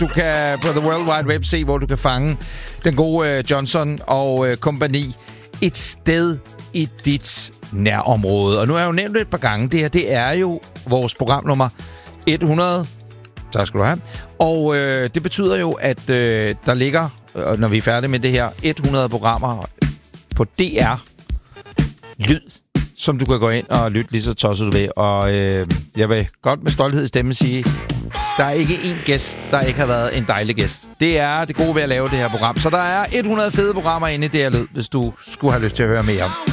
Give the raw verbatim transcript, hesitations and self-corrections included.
Du kan på The World Wide Web se, hvor du kan fange den gode øh, Johnson og øh, kompagni et sted i dit nærområde. Og nu har jeg jo nævnt det et par gange. Det her, det er jo vores program nummer hundrede. Tak skal du have. Og øh, det betyder jo, at øh, der ligger, øh, når vi er færdige med det her, hundrede programmer på D R Lyd, som du kan gå ind og lytte lige så tosset du vil. Og øh, jeg vil godt med stolthed i stemme sige, der er ikke én gæst, der ikke har været en dejlig gæst. Det er det gode ved at lave det her program. Så der er hundrede fede programmer inde i D R Lyd, hvis du skulle have lyst til at høre mere om.